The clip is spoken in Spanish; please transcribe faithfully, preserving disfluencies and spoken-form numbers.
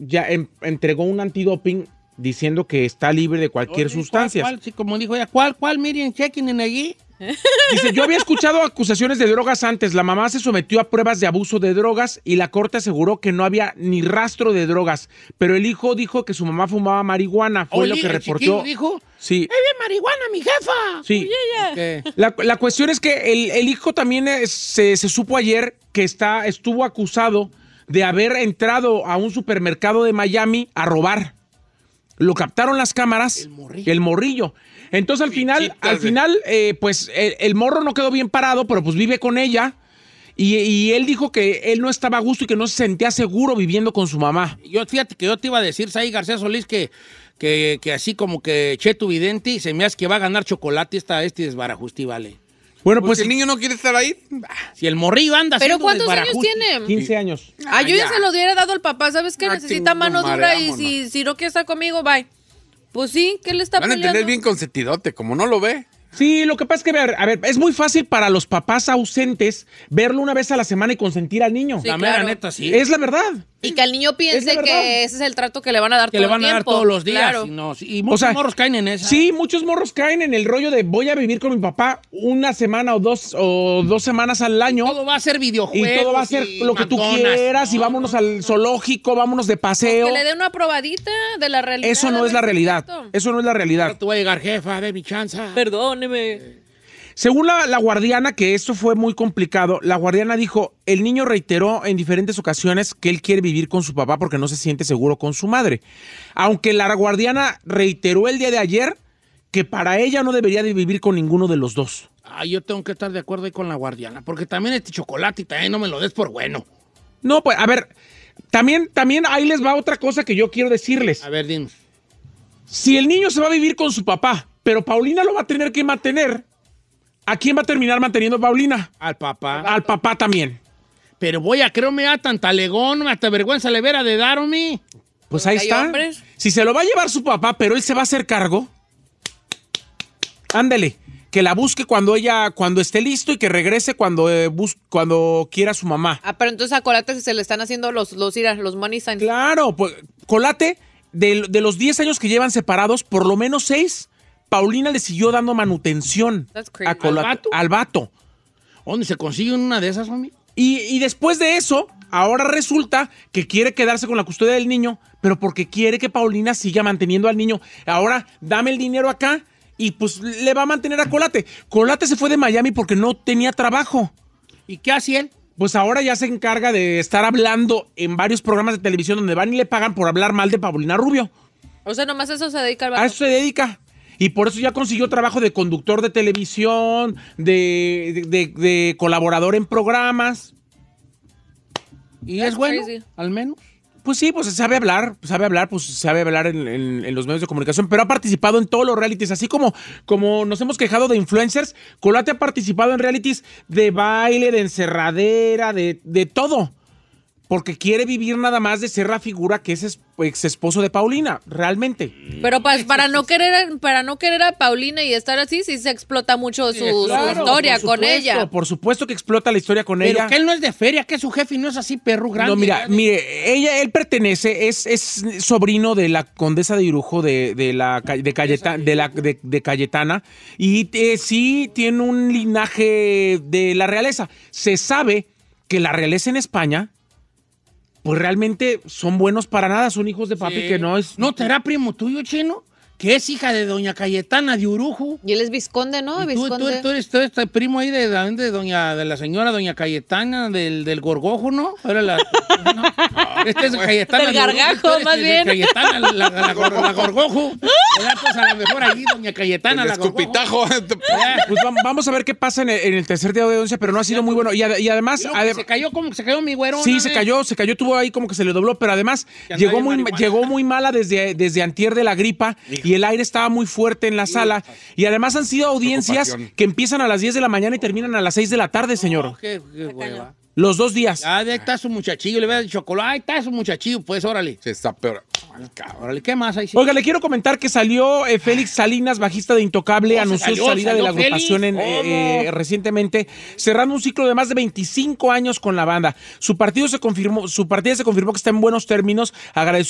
ya en, entregó un antidoping diciendo que está libre de cualquier Oye, sustancia. ¿Cuál, cuál? Sí, como dijo ella, ¿cuál, cuál? Miren, chequen en allí. Dice, yo había escuchado acusaciones de drogas antes. La mamá se sometió a pruebas de abuso de drogas y la corte aseguró que no había ni rastro de drogas. Pero el hijo dijo que su mamá fumaba marihuana. Fue Oye, lo que ¿el reportó. chiquillo dijo? Sí. ¡Es de marihuana, mi jefa! Sí. Okay. La, la cuestión es que el, el hijo también es, se, se supo ayer que está, estuvo acusado de haber entrado a un supermercado de Miami a robar. Lo captaron las cámaras. El morrillo. El morrillo. Entonces, al final, Pichitas, al final, eh, pues, el, el morro no quedó bien parado, pero pues vive con ella. Y, y él dijo que él no estaba a gusto y que no se sentía seguro viviendo con su mamá. Yo, fíjate que yo te iba a decir, Saí García Solís, que, que, que así como que Cheto Vidente, se me hace que va a ganar chocolate esta, este desbarajusti, vale. Bueno, Pues, pues, el niño no quiere estar ahí. Si el morrillo anda ¿Pero haciendo cuántos años desbarajusti. tiene? quince años. Ah, yo ya ya. se lo hubiera dado al papá. ¿Sabes qué? Ah, Necesita chingo, mano dura madre, y vámonos. si, si no quiere estar conmigo, bye. Pues sí, ¿qué le está Van a peleando? tener bien consentidote, como no lo ve. Sí, lo que pasa es que, a ver, a ver, es muy fácil para los papás ausentes verlo una vez a la semana y consentir al niño. Sí, La mera claro. neta, sí. Es la verdad. Y que el niño Es piense la verdad. que ese es el trato que le van a dar que todo le van el a dar tiempo. todos los días. Claro. Y, no, y muchos O sea, morros caen en esa. Sí, muchos morros caen en el rollo de voy a vivir con mi papá una semana o dos o dos semanas al año. Todo va a ser videojuegos. Y todo va a ser y lo que tú McDonald's, quieras ¿no? y vámonos al zoológico, vámonos de paseo. Que le dé una probadita de la realidad. Eso no a es la ver si realidad. cierto. Eso no es la realidad. Ahora te voy a llegar, jefa, de mi chanza. Perdóneme. Según la, la guardiana, que esto fue muy complicado, la guardiana dijo, el niño reiteró en diferentes ocasiones que él quiere vivir con su papá porque no se siente seguro con su madre. Aunque la guardiana reiteró el día de ayer que para ella no debería de vivir con ninguno de los dos. Ah, yo tengo que estar de acuerdo ahí con la guardiana, porque también este chocolate y también no me lo des por bueno. No, pues, a ver, también, también ahí les va otra cosa que yo quiero decirles. A ver, dinos. Si el niño se va a vivir con su papá, pero Paulina lo va a tener que mantener, ¿a quién va a terminar manteniendo Paulina? Al papá. Al papá también. Pero voy a creo me da tanta alegón, hasta vergüenza le vera de darme. Pues ahí Hay está. hombres. Si se lo va a llevar su papá, pero él se va a hacer cargo, ándele, que la busque cuando ella, cuando esté listo y que regrese cuando, eh, bus- cuando quiera su mamá. Ah, pero entonces acuérdate que se le están haciendo los, los, mira, los money signs. Claro, pues, Colate, de, de los diez años que llevan separados, por lo menos seis, Paulina le siguió dando manutención That's crazy. a Colate- ¿Al vato? al vato. ¿Dónde se consigue una de esas, homie? Y, y después de eso, ahora resulta que quiere quedarse con la custodia del niño, pero porque quiere que Paulina siga manteniendo al niño. Ahora, dame el dinero acá y pues le va a mantener a Colate. Colate se fue de Miami porque no tenía trabajo. ¿Y qué hace él? Pues ahora ya se encarga de estar hablando en varios programas de televisión donde van y le pagan por hablar mal de Paulina Rubio. O sea, nomás eso se dedica al A vato. eso se dedica. Y por eso ya consiguió trabajo de conductor de televisión, de, de- de- de colaborador en programas. ¿Y That's es bueno? crazy. Al menos. Pues sí, pues sabe hablar, sabe hablar, pues sabe hablar en, en- en los medios de comunicación, pero ha participado en todos los realities, así como, como nos hemos quejado de influencers, Colate ha participado en realities de baile, de encerradera, de, de todo, porque quiere vivir nada más de ser la figura que es es- ex esposo de Paulina, realmente. Pero pa- para no querer para no querer a Paulina y estar así, sí se explota mucho su, su Claro, historia por con supuesto, ella. Por supuesto que explota la historia con Pero ella. que él no es de feria, que es su jefe y no es así perro grande. No, mira, ¿verdad? mire, ella, él pertenece, es, es sobrino de la condesa de Irujo de, de la ca- de, Cayeta- de la de, de Cayetana y eh, sí tiene un linaje de la realeza. Se sabe que la realeza en España, pues realmente son buenos para nada, son hijos de papi Sí. que no es. ¿No te era primo tuyo, chino? Que es hija de doña Cayetana de Urujo. Y él es visconde, ¿no? Y tú, tú, Visconde. tú eres, tú eres primo ahí de, de, de doña, de la señora doña Cayetana del, del Gorgojo, ¿no? Era la, no. Este es Cayetana. Del de Urujo, Gargajo, tú eres más de bien. Cayetana, la, la, la, Gor- la Gorgojo. ¿Verdad? Pues a lo mejor ahí doña Cayetana, El la Gorgojo. escupitajo. Pues vam- vamos a ver qué pasa en el, en el tercer día de audiencia, pero no ha sido muy bueno. Y, ade- y además. Y luego ade- que se cayó como se cayó mi güero. Sí, una se vez. cayó, se cayó, tuvo ahí como que se le dobló, pero además Que andaba llegó en muy, marihuana. llegó muy mala desde, desde antier de la gripa y el aire estaba muy fuerte en la sala. Y además han sido audiencias Preocupación. que empiezan a las diez de la mañana y terminan a las seis de la tarde, señor. No, qué, qué hueva. Los dos días. Ah, ahí está su muchachillo, le voy a dar chocolate. Ahí está su muchachillo, pues órale. Sí, está peor. Órale, ¿qué más hay? Oiga, le quiero comentar que salió eh, Félix Salinas, bajista de Intocable, Oh, anunció salió, su salida de la salió agrupación en, Félix. eh, eh, recientemente, cerrando un ciclo de más de veinticinco años con la banda. Su partido se confirmó, su partida se confirmó que está en buenos términos, agradeció